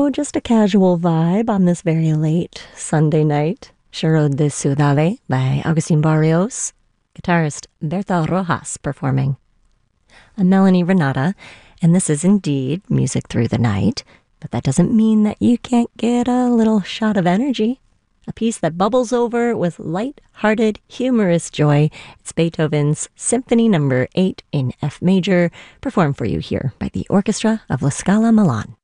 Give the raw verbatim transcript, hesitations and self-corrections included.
So, just a casual vibe on this very late Sunday night. Choro de Ciudad by Agustin Barrios. Guitarist Berta Rojas performing. I'm Melanie Renata, and this is indeed Music Through the Night. But that doesn't mean that you can't get a little shot of energy. A piece that bubbles over with light-hearted, humorous joy. It's Beethoven's Symphony Number eight in F major, performed for you here by the Orchestra of La Scala Milan.